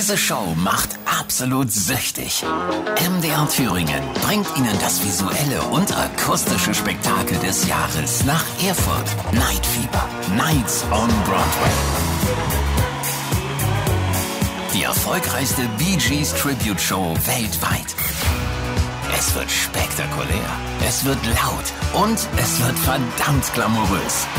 Diese Show macht absolut süchtig. MDR Thüringen bringt Ihnen das visuelle und akustische Spektakel des Jahres nach Erfurt. Night Fever. Nights on Broadway. Die erfolgreichste Bee Gees Tribute Show weltweit. Es wird spektakulär, es wird laut und es wird verdammt glamourös.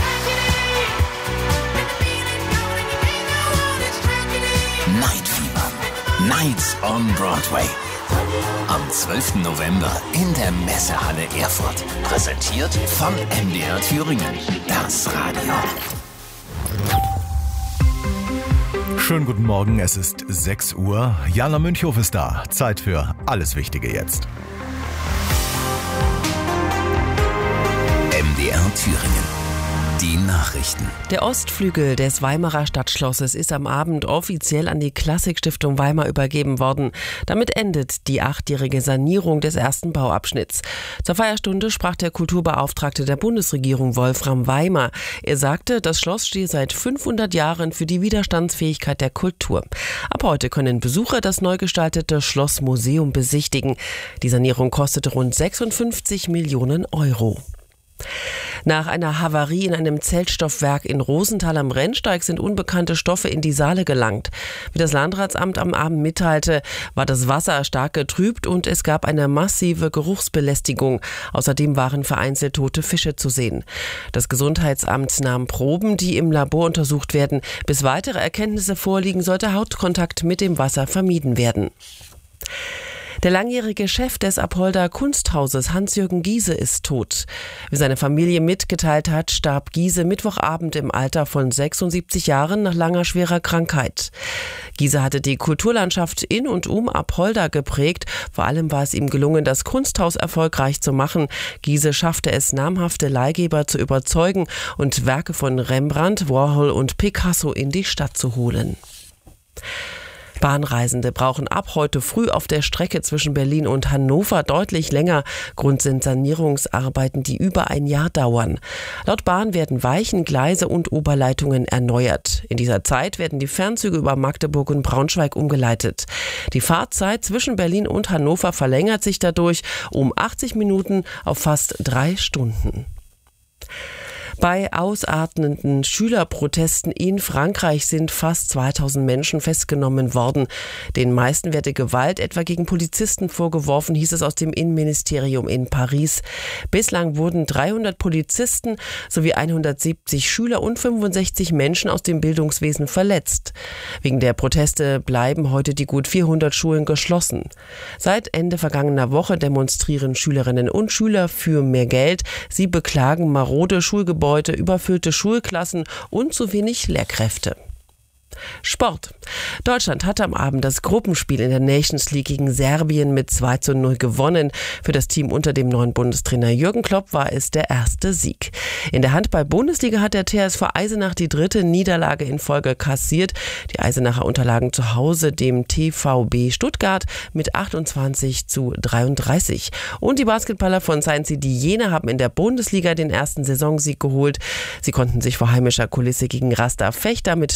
Night Fever. Nights on Broadway. Am 12. November in der Messehalle Erfurt. Präsentiert von MDR Thüringen. Das Radio. Schönen guten Morgen, es ist 6 Uhr. Jana Münchhof ist da. Zeit für alles Wichtige jetzt. MDR Thüringen. Die Nachrichten. Der Ostflügel des Weimarer Stadtschlosses ist am Abend offiziell an die Klassikstiftung Weimar übergeben worden. Damit endet die 8-jährige Sanierung des ersten Bauabschnitts. Zur Feierstunde sprach der Kulturbeauftragte der Bundesregierung Wolfram Weimar. Er sagte, das Schloss stehe seit 500 Jahren für die Widerstandsfähigkeit der Kultur. Ab heute können Besucher das neu gestaltete Schlossmuseum besichtigen. Die Sanierung kostete rund 56 Millionen Euro. Nach einer Havarie in einem Zeltstoffwerk in Rosenthal am Rennsteig sind unbekannte Stoffe in die Saale gelangt. Wie das Landratsamt am Abend mitteilte, war das Wasser stark getrübt und es gab eine massive Geruchsbelästigung. Außerdem waren vereinzelt tote Fische zu sehen. Das Gesundheitsamt nahm Proben, die im Labor untersucht werden. Bis weitere Erkenntnisse vorliegen, sollte Hautkontakt mit dem Wasser vermieden werden. Der langjährige Chef des Apolda Kunsthauses, Hans-Jürgen Giese, ist tot. Wie seine Familie mitgeteilt hat, starb Giese Mittwochabend im Alter von 76 Jahren nach langer schwerer Krankheit. Giese hatte die Kulturlandschaft in und um Apolda geprägt. Vor allem war es ihm gelungen, das Kunsthaus erfolgreich zu machen. Giese schaffte es, namhafte Leihgeber zu überzeugen und Werke von Rembrandt, Warhol und Picasso in die Stadt zu holen. Bahnreisende brauchen ab heute früh auf der Strecke zwischen Berlin und Hannover deutlich länger. Grund sind Sanierungsarbeiten, die über ein Jahr dauern. Laut Bahn werden Weichen, Gleise und Oberleitungen erneuert. In dieser Zeit werden die Fernzüge über Magdeburg und Braunschweig umgeleitet. Die Fahrzeit zwischen Berlin und Hannover verlängert sich dadurch um 80 Minuten auf fast 3 Stunden. Bei ausartenden Schülerprotesten in Frankreich sind fast 2000 Menschen festgenommen worden. Den meisten werde Gewalt etwa gegen Polizisten vorgeworfen, hieß es aus dem Innenministerium in Paris. Bislang wurden 300 Polizisten sowie 170 Schüler und 65 Menschen aus dem Bildungswesen verletzt. Wegen der Proteste bleiben heute die gut 400 Schulen geschlossen. Seit Ende vergangener Woche demonstrieren Schülerinnen und Schüler für mehr Geld. Sie beklagen marode Schulgebäude, überfüllte Schulklassen und zu wenig Lehrkräfte. Sport. Deutschland hatte am Abend das Gruppenspiel in der Nations League gegen Serbien mit 2:0 gewonnen. Für das Team unter dem neuen Bundestrainer Jürgen Klopp war es der erste Sieg. In der Handball-Bundesliga hat der TSV Eisenach die 3. Niederlage in Folge kassiert. Die Eisenacher unterlagen zu Hause dem TVB Stuttgart mit 28:33. Und die Basketballer von Science City Jena haben in der Bundesliga den ersten Saisonsieg geholt. Sie konnten sich vor heimischer Kulisse gegen Rasta Fechter mit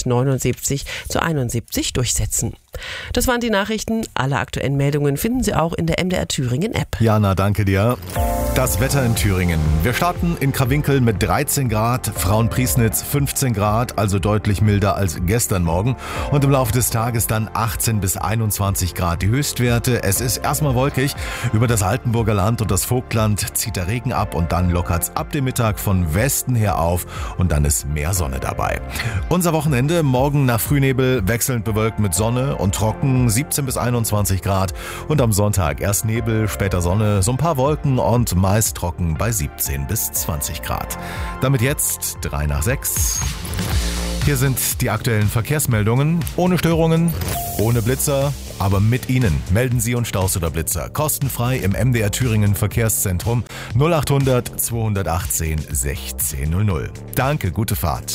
79:71 durchsetzen. Das waren die Nachrichten. Alle aktuellen Meldungen finden Sie auch in der MDR Thüringen App. Jana, danke dir. Das Wetter in Thüringen. Wir starten in Krawinkel mit 13 Grad, Frauenpriesnitz 15 Grad, also deutlich milder als gestern Morgen. Und im Laufe des Tages dann 18 bis 21 Grad die Höchstwerte. Es ist erstmal wolkig. Über das Altenburger Land und das Vogtland zieht der Regen ab und dann lockert's ab dem Mittag von Westen her auf und dann ist mehr Sonne dabei. Unser Wochenende, morgen nach Frühnebel wechselnd bewölkt mit Sonne und trocken, 17 bis 21 Grad. Und am Sonntag erst Nebel, später Sonne, so ein paar Wolken und meist trocken bei 17 bis 20 Grad. Damit jetzt 3 nach 6. Hier sind die aktuellen Verkehrsmeldungen. Ohne Störungen, ohne Blitzer, aber mit Ihnen. Melden Sie uns Staus oder Blitzer. Kostenfrei im MDR Thüringen Verkehrszentrum 0800 218 1600. Danke, gute Fahrt.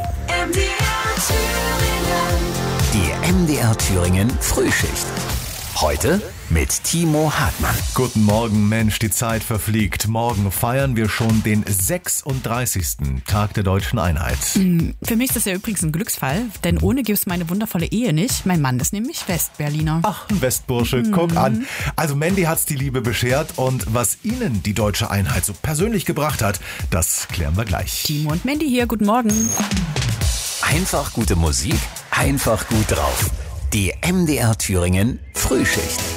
Die MDR Thüringen Frühschicht. Heute mit Timo Hartmann. Guten Morgen, Mensch, die Zeit verfliegt. Morgen feiern wir schon den 36. Tag der deutschen Einheit. Für mich ist das ja übrigens ein Glücksfall, denn ohne gibt es meine wundervolle Ehe nicht. Mein Mann ist nämlich Westberliner. Ach, ein Westbursche, guck an. Also Mandy hat's die Liebe beschert und was Ihnen die deutsche Einheit so persönlich gebracht hat, das klären wir gleich. Timo und Mandy hier, guten Morgen. Einfach gute Musik, einfach gut drauf. Die MDR Thüringen Frühschicht.